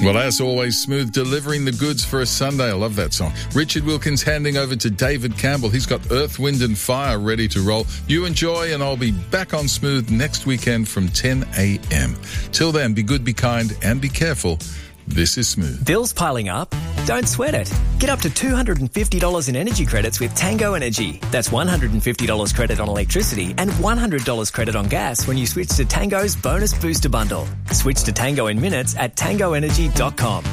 Well, as always, Smooth delivering the goods for a Sunday. I love that song. Richard Wilkins handing over to David Campbell. He's got Earth, Wind and Fire ready to roll. You enjoy, and I'll be back on Smooth next weekend from 10 a.m. Till then, be good, be kind, and be careful. This is Smooth. Bills piling up? Don't sweat it. Get up to $250 in energy credits with Tango Energy. That's $150 credit on electricity and $100 credit on gas when you switch to Tango's Bonus Booster Bundle. Switch to Tango in minutes at tangoenergy.com.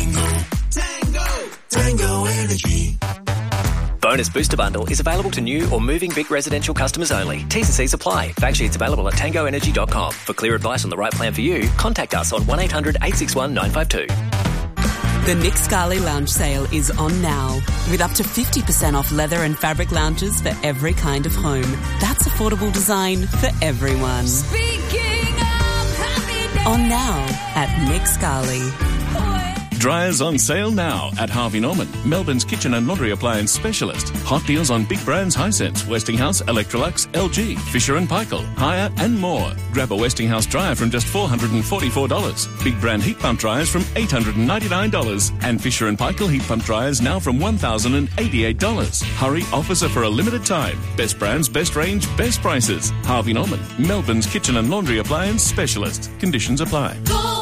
Tango Energy. Bonus Booster Bundle is available to new or moving Vic residential customers only. T's and C's apply. Fact sheets available at tangoenergy.com. For clear advice on the right plan for you, contact us on 1800 861 952. The Nick Scali Lounge sale is on now, with up to 50% off leather and fabric lounges for every kind of home. That's affordable design for everyone. Speaking of happy days. On now at Nick Scali. Dryers on sale now at Harvey Norman, Melbourne's kitchen and laundry appliance specialist. Hot deals on big brands Hisense, Westinghouse, Electrolux, LG, Fisher & Paykel, Haier and more. Grab a Westinghouse dryer from just $444. Big brand heat pump dryers from $899. And Fisher & Paykel heat pump dryers now from $1,088. Hurry, offers are for a limited time. Best brands, best range, best prices. Harvey Norman, Melbourne's kitchen and laundry appliance specialist. Conditions apply.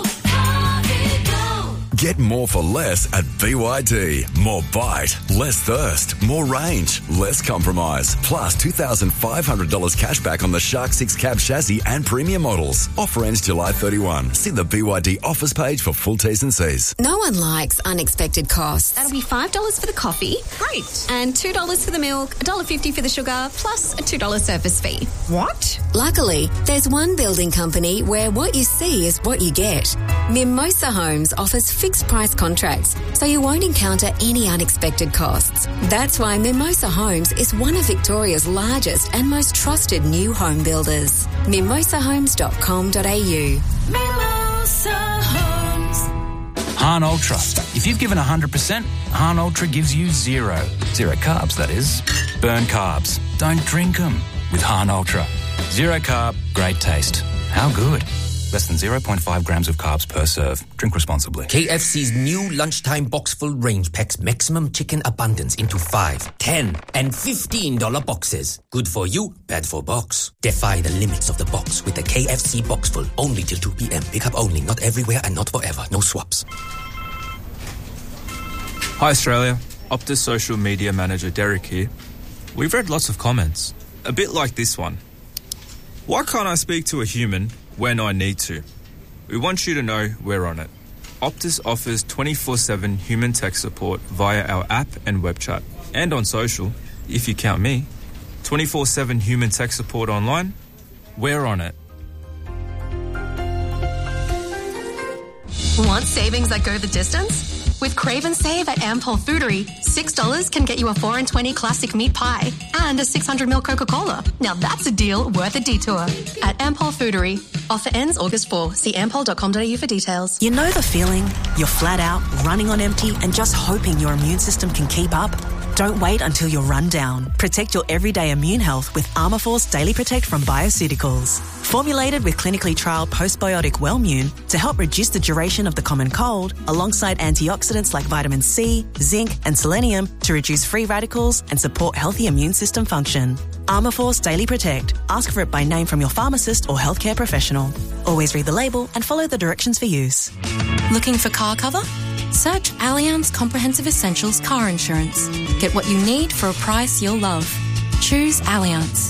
Get more for less at BYD. More bite, less thirst, more range, less compromise. Plus $2,500 cash back on the Shark 6 cab chassis and premium models. Offer ends July 31. See the BYD offers page for full T's and C's. No one likes unexpected costs. That'll be $5 for the coffee. Great. And $2 for the milk, $1.50 for the sugar, plus a $2 service fee. What? Luckily, there's one building company where what you see is what you get. Mimosa Homes offers fixed price contracts, so you won't encounter any unexpected costs. That's why Mimosa Homes is one of Victoria's largest and most trusted new home builders. mimosahomes.com.au. Mimosa Homes. Hahn Ultra. If you've given 100%, Hahn Ultra gives you zero. Zero carbs, that is. Burn carbs. Don't drink them with Hahn Ultra. Zero carb, great taste. How good? Less than 0.5 grams of carbs per serve. Drink responsibly. KFC's new lunchtime box full range packs maximum chicken abundance into 5, 10 and $15 boxes. Good for you, bad for box. Defy the limits of the box with the KFC box full. Only till 2 p.m. Pick up only, not everywhere and not forever. No swaps. Hi Australia, Optus social media manager Derek here. We've read lots of comments, a bit like this one. Why can't I speak to a human when I need to? We want you to know we're on it. Optus offers 24/7 human tech support via our app and web chat. And on social, if you count me. 24/7 human tech support online, we're on it. Want savings that go the distance? With Crave and Save at Ampol Foodery, $6 can get you a 4 and 20 classic meat pie and a 600ml Coca-Cola. Now that's a deal worth a detour. At Ampol Foodery. Offer ends August 4. See ampol.com.au for details. You know the feeling? You're flat out, running on empty and just hoping your immune system can keep up? Don't wait until you're run down. Protect your everyday immune health with Armourforce Daily Protect from Bioceuticals. Formulated with clinically trialled postbiotic Wellmune to help reduce the duration of the common cold, alongside antioxidants like vitamin C, zinc and selenium to reduce free radicals and support healthy immune system function. Armourforce Daily Protect. Ask for it by name from your pharmacist or healthcare professional. Always read the label and follow the directions for use. Looking for car cover? Search Allianz Comprehensive Essentials Car Insurance. Get what you need for a price you'll love. Choose Allianz.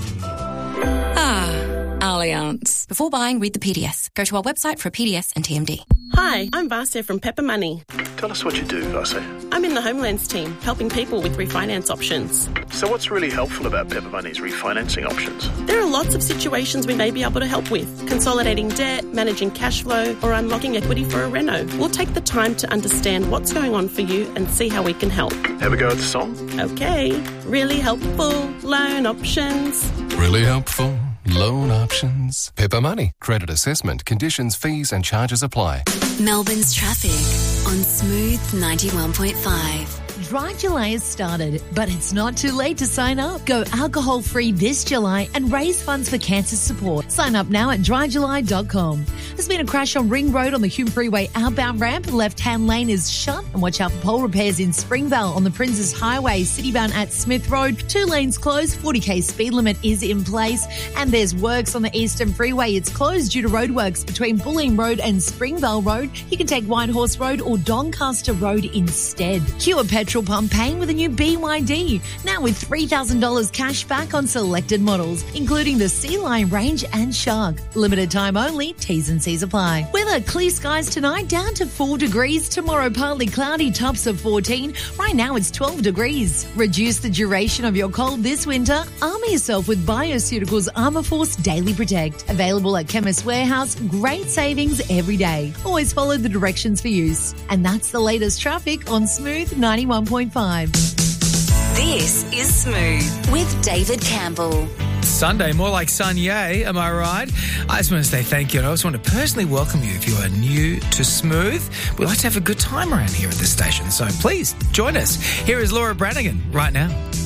Allianz. Before buying, read the PDS. Go to our website for a PDS and TMD. Hi, I'm Vasya from Pepper Money. Tell us what you do, Vasya. I'm in the Homelands team, helping people with refinance options. So what's really helpful about Pepper Money's refinancing options? There are lots of situations we may be able to help with. Consolidating debt, managing cash flow, or unlocking equity for a reno. We'll take the time to understand what's going on for you and see how we can help. Have a go at the song? Okay. Really helpful loan options. Really helpful loan options. Pepper Money. Credit assessment. Conditions, fees and charges apply. Melbourne's traffic on Smooth 91.5. Dry July has started, but it's not too late to sign up. Go alcohol-free this July and raise funds for cancer support. Sign up now at dryjuly.com. There's been a crash on Ring Road on the Hume Freeway outbound ramp. Left-hand lane is shut. And watch out for pole repairs in Springvale on the Princes Highway, citybound at Smith Road. 2 lanes closed, 40k speed limit is in place. And there's works on the Eastern Freeway. It's closed due to roadworks between Bulleen Road and Springvale Road. You can take Whitehorse Road or Doncaster Road instead. Cue a petrol pump paying with a new BYD. Now with $3,000 cash back on selected models, including the Sea Lion range and Shark. Limited time only, T's and C's apply. Weather, clear skies tonight, down to 4 degrees. Tomorrow, partly cloudy, tops of 14. Right now, it's 12 degrees. Reduce the duration of your cold this winter. Arm yourself with Bioceuticals Armour Force Daily Protect. Available at Chemist Warehouse. Great savings every day. Always follow the directions for use. And that's the latest traffic on Smooth 91.5. This is Smooth with David Campbell. Sunday, more like Sunday, am I right? I just want to say thank you, and I just want to personally welcome you if you are new to Smooth. We like to have a good time around here at this station, so please join us. Here is Laura Branigan right now.